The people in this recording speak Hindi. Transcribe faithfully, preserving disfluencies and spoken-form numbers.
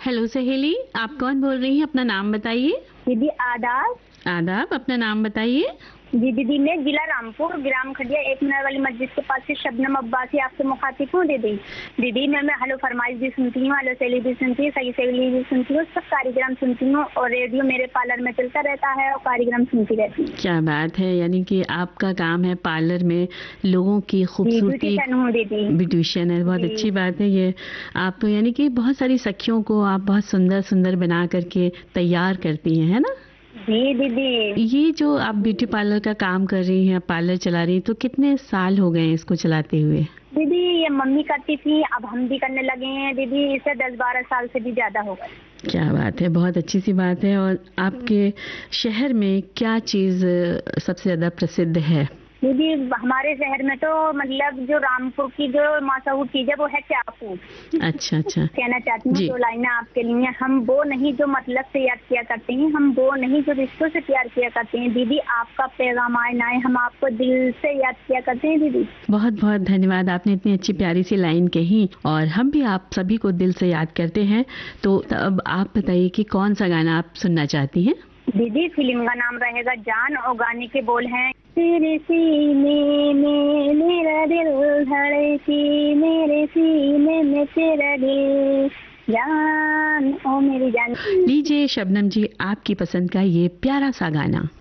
हेलो सहेली, आप कौन बोल रही हैं? अपना नाम बताइए। दीदी आदाब। आदाब, अपना नाम बताइए। जी दीदी, मैं जिला रामपुर ग्राम खड़िया एक मीनार वाली मस्जिद के पास से शबनम अब्बासी आपसे मुखातिब हूँ दीदी। दीदी मैं मैं हेलो फरमाइश भी सुनती हूँ, हेलो सहेली भी सुनती हूँ, सही सहेली भी सुनती हूँ, सब कार्यक्रम सुनती हूँ और रेडियो मेरे पार्लर में चलता रहता है और कार्यक्रम सुनती रहती हूँ। क्या बात है, यानी कि आपका काम है पार्लर में लोगों की खूबसूरती ब्यूटिशियन हूँ दीदी। ब्यूटिशियन है, बहुत जी। अच्छी बात है ये। आप यानी कि बहुत सारी सखियों को आप बहुत सुंदर सुंदर बना करके तैयार करती हैं, है ना? जी दीदी। ये जो आप ब्यूटी पार्लर का काम कर रही हैं, पार्लर चला रही हैं, तो कितने साल हो गए हैं इसको चलाते हुए? दीदी ये मम्मी करती थी, अब हम भी करने लगे हैं दीदी, इसे दस बारह साल से भी ज्यादा हो गए। क्या बात है, बहुत अच्छी सी बात है। और आपके शहर में क्या चीज सबसे ज्यादा प्रसिद्ध है? दीदी हमारे शहर में तो मतलब जो रामपुर की जो मशहूर चीज है वो है चाकू। अच्छा अच्छा। कहना चाहती हूँ जी। दो लाइनें आपके लिए। हम वो नहीं जो मतलब से याद किया करते हैं, हम वो नहीं जो रिश्तों से प्यार किया करते हैं दीदी। आपका पैगाम आए ना आए, हम आपको दिल से याद किया करते हैं दीदी। बहुत बहुत धन्यवाद, आपने इतनी अच्छी प्यारी सी लाइन कही और हम भी आप सभी को दिल से याद करते हैं। तो अब आप बताइए कि कौन सा गाना आप सुनना चाहती हैं? दीदी फिल्म का नाम रहेगा जान और गाने के बोल हैं, तेरे सीने में मेरा दिल धड़की, मेरे सीने में तेरा दिल, जान ओ मेरी जान। लीजिए शबनम जी, आपकी पसंद का ये प्यारा सा गाना।